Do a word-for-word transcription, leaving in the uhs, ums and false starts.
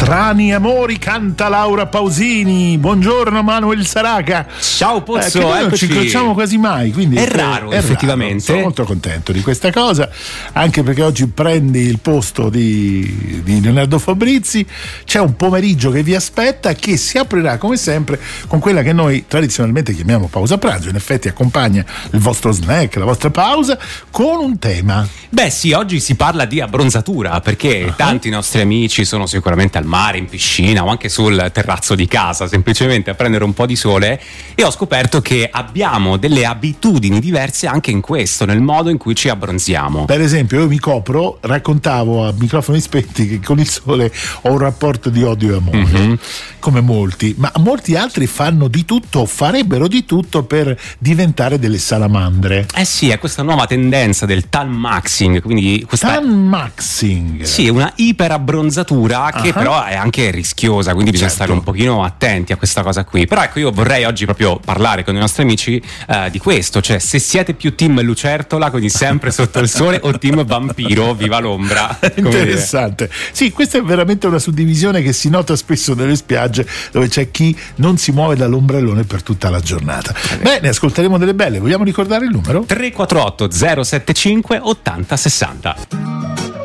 Strani amori canta Laura Pausini. Buongiorno Manuel Saraca. Ciao Pozzo, eh, noi non eccoci. ci incrociamo quasi mai, quindi è raro è effettivamente raro. Sono molto contento di questa cosa, anche perché oggi prendi il posto di, di Leonardo Fabrizi. C'è un pomeriggio che vi aspetta, che si aprirà come sempre con quella che noi tradizionalmente chiamiamo pausa pranzo. In effetti accompagna il vostro snack, la vostra pausa, con un tema. Beh sì, oggi si parla di abbronzatura, perché uh-huh. tanti nostri amici sono sicuramente al mare, in piscina o anche sul terrazzo di casa, semplicemente a prendere un po' di sole, e ho scoperto che abbiamo delle abitudini diverse anche in questo, nel modo in cui ci abbronziamo. Per esempio, io mi copro, raccontavo a microfoni spenti che con il sole ho un rapporto di odio e amore, mm-hmm. come molti, ma molti altri fanno di tutto, farebbero di tutto per diventare delle salamandre. Eh sì, è questa nuova tendenza del tan maxing, quindi questa tan maxing. Sì, una iperabbronzatura che uh-huh. però è anche rischiosa, quindi bisogna certo. stare un pochino attenti a questa cosa qui. Però ecco, io vorrei oggi proprio parlare con i nostri amici eh, di questo, cioè se siete più team lucertola, quindi sempre sotto il sole, o team vampiro, viva l'ombra. Interessante. Dire. Sì, questa è veramente una suddivisione che si nota spesso nelle spiagge, dove c'è chi non si muove dall'ombrellone per tutta la giornata. Eh Beh, ne ascolteremo delle belle. Vogliamo ricordare il numero? tre quattro otto zero sette cinque ottanta sessanta.